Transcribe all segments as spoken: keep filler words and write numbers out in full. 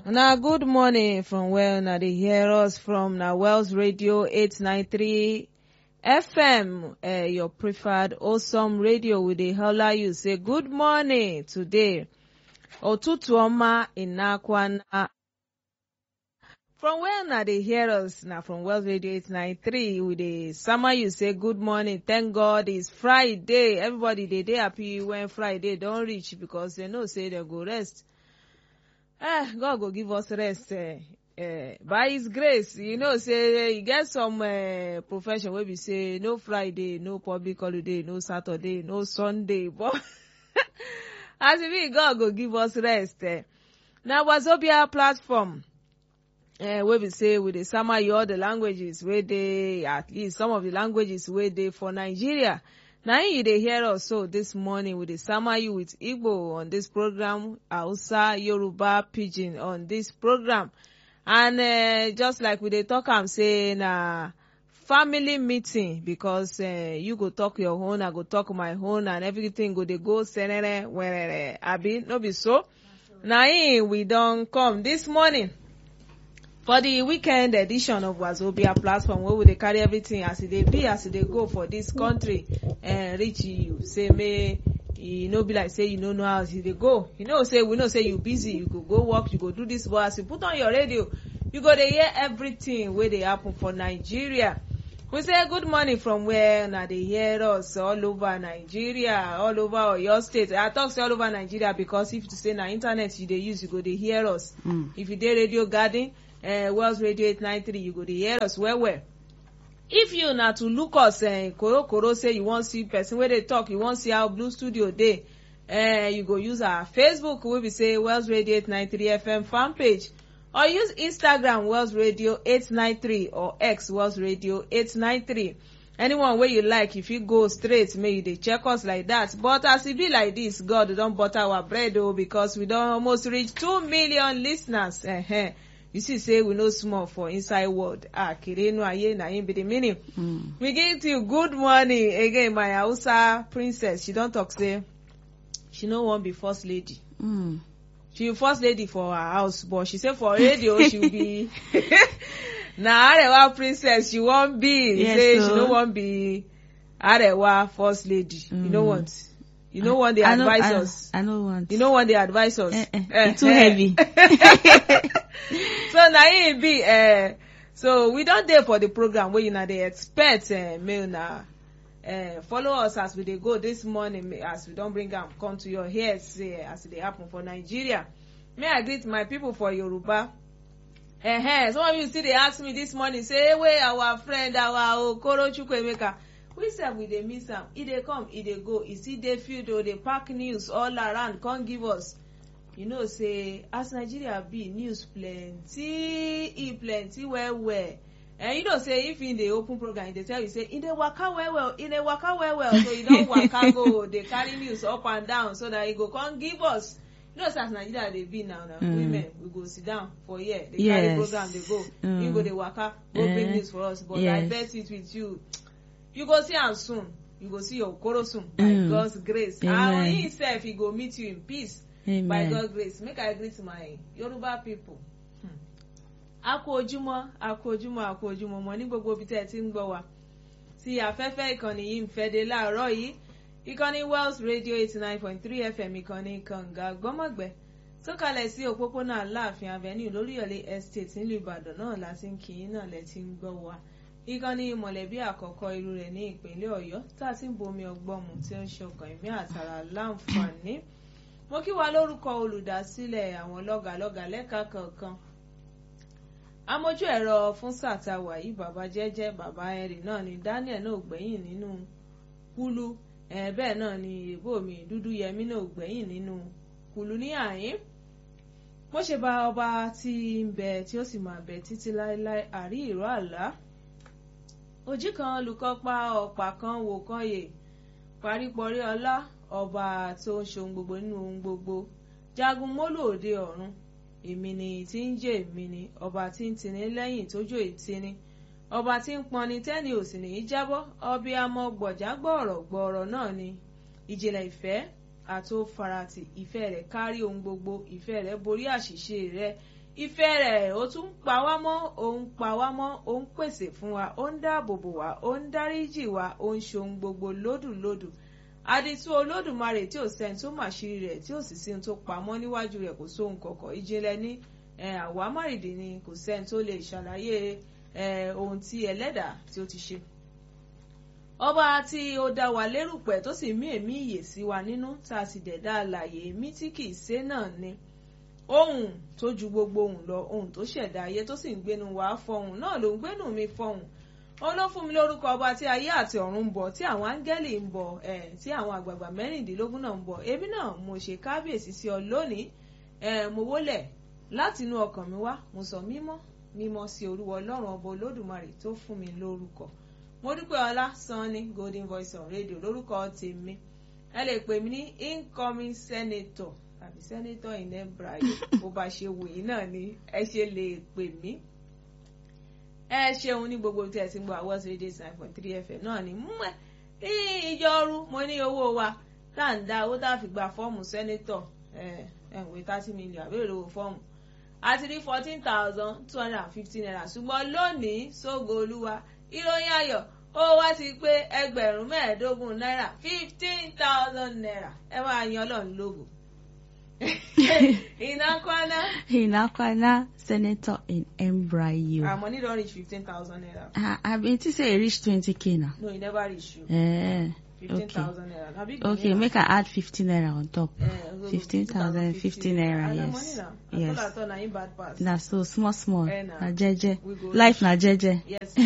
Now, good morning from where now they hear us from now Wells Radio eight ninety-three F M, uh, your preferred awesome radio with the holler you say good morning today. Otutu Oma Inakwana. From where now they hear us now from Wells Radio eight ninety-three with the summer you say good morning. Thank God it's Friday. Everybody they they happy when Friday don't reach because they know say they go rest. Eh, God go give us rest eh, eh, by His grace. You know, say you get some uh, profession where we say no Friday, no public holiday, no Saturday, no Sunday. But as it be, God go give us rest. Eh. Now, Wazobia platform, eh, where we say with the summer, you all the languages where they at least some of the languages where they for Nigeria. Now you they hear us so this morning with the summer you with Igbo on this program, Hausa, Yoruba, Pidgin on this program. And uh, just like we they talk, I'm saying uh, family meeting because uh, you go talk your own, I go talk my own and everything go they go senere where abi no be so. Now we don't come this morning. For the weekend edition of Wazobia platform, where we they carry everything as they be, as they go for this country, and reach you. Say, may you know, be like, say, you don't know how they go. You know, say, we know, say, you busy, you go go work, you go do this, but as you put on your radio, you go to hear everything where they happen for Nigeria. We say good morning from where now they hear us all over Nigeria, all over your state. I talk say all over Nigeria because if you say na internet you they use, you go to hear us. Mm. If you dey Radio Garden, Uh, Wells Radio eight ninety-three, you go to hear us well well. If you na to look us, uh, koro koro say you want see person where they talk, you want see how Blue Studio day, uh, you go use our Facebook, we will say Wells Radio eight ninety-three F M fan page, or use Instagram Wells Radio eight ninety-three or X Wells Radio eight ninety-three. Anyone where you like, if you go straight, maybe they check us like that. But as it be like this, God don't butter our bread though, because we don't almost reach two million listeners. Uh-huh. You see, say we no small for inside world. Ah, Kireno aye na him be the meaning. Mm. We give you good morning again, my Hausa princess. She don't talk say she no want be first lady. Mm. She be first lady for her house, but she say for radio she will be. Na Arewa princess she won't be. Yes, say so. She no want be Arewa first lady. Mm. You know what? You know what they advise I, us. I know what. You know what they advise us. Eh, eh, eh, it's too eh. heavy. So now it be uh, so we don't there for the program where you know they expect uh, me na uh, follow us as we they go this morning as we don't bring them come to your ears uh, as they happen for Nigeria. May I greet my people for Yoruba. Uh-huh. Some of you see they ask me this morning say hey, where our friend our Okoro Chukwuemeka. We said we they miss them. If they come, if they go, you see they feel though they pack news all around, can't give us. You know, say, as Nigeria be, news plenty, e plenty, well, well. And you know, say, if in the open program, they tell you, say, in the waka well, well, in the waka well, well, so you don't waka go, they carry news up and down, so that you go, can't give us. You know, so as Nigeria, they be now, now, mm. women, we go sit down for here, they yes. carry program, they go, mm. you go, they waka, go uh, bring news for us, but yes. I bet it with you. You go see am soon, you go see your Okoro soon, by mm. God's grace. Amen. And himself, he go meet you in peace. Amen. By God's grace. Make I greet my Yoruba people. Aku ojúmọ́, aku ojúmọ́, aku ojúmọ́ mọ́ ní gbogbo ibi tẹ́ ti ń gbọ́ wa. Tí afẹ́fẹ́ ìkànnì yìí ń fẹ́ dé láàárọ̀ yìí. Ìkànnì Wells Radio eighty nine point three F M ìkànnì Kànga Gbọ́mọ̀gbẹ́. Tó kalẹ̀ sí òpópónà Aláàfin Avenue Lóríyọ̀lé Estate nílùú Ìbàdàn náà láti ń kí yín náà lẹ ti ń gbọ́ wa. Ìkànnì mọ̀lẹ́bí àkọ́kọ́ irú rẹ̀ ní ìpínlẹ̀ Ọ̀yọ́ tá a ti ń bomi ọgbọ́n mu tí ó ń ṣọkàn ìmí àtàrà láǹfààní. Mo kí wa lórúkọ olùdásílẹ̀ àwọn lọ́gàlọ́gà lẹ́ka kọ̀ọ̀kan. Amójú ẹ̀rọ fún sàtàwà yìí bàbá jẹ́jẹ́ bàbá ẹ̀rì náà ni Daniel náà gbẹ̀yìn nínú kúlú. Bẹ́ẹ̀ náà ni èbó mi dúdú yẹmí náà gbẹ̀yìn nínú kúlú ní àyín. Mo ṣe bá ọba tí ń bẹ tí ó sì máa bẹ títí láéláé àrí ìró àlá. Òjì kan olùkọ́ pa ọ̀pá kan wò kan yè parípọ̀rí ọlá. Ọba tó ń ṣohun gbogbo nínú ohun gbogbo jagun mólú òde ọ̀run èmi ni tí ń jẹ́ èmi ni ọba tí ń tini lẹ́yìn tójó ìtini ọba tí ń pọnni tẹ́ni òsì ní í jábọ́ ọbí amọ̀ gbọ̀já gbọ̀ọ̀rọ̀ gbọ̀ọ̀rọ̀ náà ni ìjìnlẹ̀ ìfẹ́ àtó farati ìfẹ́ rẹ̀ kárí ohun gbogbo ìfẹ́ rẹ̀ borí àṣìṣe rẹ̀ ìfẹ́ rẹ̀ ó tún pa wá mọ́ ó ń pa wá mọ́ ó ń pèsè fún wa ó ń dáàbò bò wá ó ń dáríjì wá ó ń ṣohun gbogbo lódùlódù àdìtú olódùmarè tí ò sẹ́ni tó màṣírí rẹ̀ tí ò sì sí ohun tó pamọ́ níwájú rẹ̀ kò sóhun kọ̀kọ̀ ìjìnlẹ̀ ní àwa márìdì ni kò sẹ́ni tó lè ṣàlàyé ohun tí ẹlẹ́dàá tí ó ti ṣe. Ọba tí ó dá wa lérùpẹ̀ tó sì mí èmí ìyè sí wa nínú tá a sì dẹ̀dá àlàyé èmí tí kìí ṣe náà ni ohun tó ju gbogbo ohun lọ ohun tó ṣẹ̀dá ayé tó sì ń gbénu wá fọhùn náà ló ń gbénu mi fọhùn òun ló fún mi lórúkọ ọba tí ayé àti ọ̀run ń bọ̀ tí àwọn áńgẹ́lì ń bọ̀ ẹ̀ tí àwọn àgbààgbà mẹ́rìndínlógún náà ń bọ̀ èmi náà mo ṣe kábíyèsí sí ọ lónìí ẹ̀ mo wólẹ̀ láti inú ọkàn mi wá mo sọ mímọ́ mímọ́ sí Olúwa Ọlọ́run ọba Olódùmarè tó fún mi lórúkọ mo dúpẹ́ ọlá sanni Golden Voice on Radio lórúkọ tèmi ẹ lè pè mí ní incoming senator àbí senator in Embraer bó bá ṣe wù yín náà ni ẹ ṣe lè pè mí ẹ ṣeun ní gbogbo tí ẹ ti ń gbọ́ West Radio nine point three F M náà ni mú ẹ ní ìjọrú mo ní owó wa tá à ń dá owó tá a fi gba fọ́ọ̀mù senator ẹ ẹ ń wé thirty million àbẹ̀rẹ̀ owó fọ́ọ̀mù àti ní fourteen thousand two hundred and fifty naira ṣùgbọ́n lónìí sógo olúwa ìròyìn ayọ̀ ó wá ti pé ẹgbẹ̀rún mẹ́ẹ̀ẹ́dógún náírà fifteen thousand naira ẹ máa yan Ọlọ́run lógo. Inakwana. Inakwana, senator in Embraer. Our money don't reach fifteen thousand naira. Uh, I mean to say it reached twenty k now. No, it never reached you. Eh. Fifteen thousand okay. naira. How big okay, naira? Make I add fifteen naira on top. Uh, fifteen thousand, fifteen naira. Yes. I yes. I thought I bad pass. Na so small, small. Eh, nah. Na jeje. Life na jeje. Yes.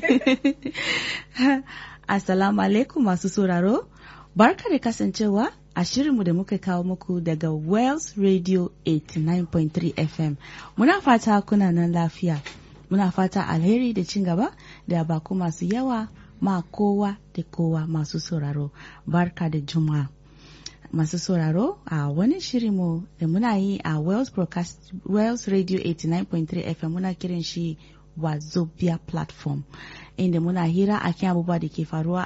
Assalamu alaikum masu sauraro. Barka da kasancewa a shirinmu da muka kawo muku daga Wells Radio eighty-nine point three F M. Muna fata kuna nan lafiya. Muna fata alheri da cin gaba da bako masu yawa ma kowa da kowa masu sauraro. Barka da Juma'a. Masu sauraro a wani shirinmu da muna yi a Wells Broadcast Wells Radio eighty-nine point three F M muna kiran shi Wazobia platform inda muna hira akan abubuwa da ke faruwa